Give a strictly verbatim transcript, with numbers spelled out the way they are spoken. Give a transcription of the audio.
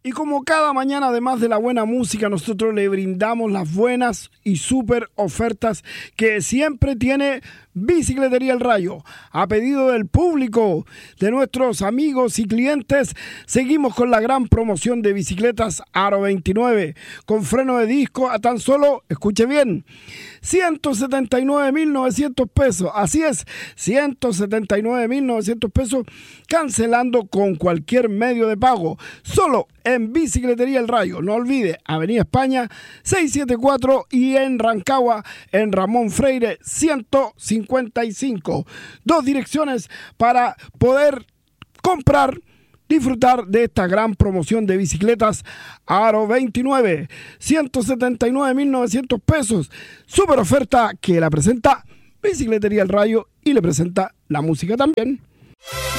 Y como cada mañana, además de la buena música, nosotros le brindamos las buenas y súper ofertas que siempre tiene Bicicletería El Rayo. A pedido del público, de nuestros amigos y clientes, seguimos con la gran promoción de bicicletas Aro veintinueve, con freno de disco a tan solo, escuche bien, ciento setenta y nueve mil novecientos pesos. Así es, ciento setenta y nueve mil novecientos pesos, cancelando con cualquier medio de pago. Solo en Bicicletería El Rayo. No olvide, Avenida España seiscientos setenta y cuatro y en Rancagua, en Ramón Freire ciento cincuenta y cinco. Dos direcciones para poder comprar, disfrutar de esta gran promoción de bicicletas Aro veintinueve. ciento setenta y nueve mil novecientos pesos. Super oferta que la presenta Bicicletería El Rayo y le presenta la música también.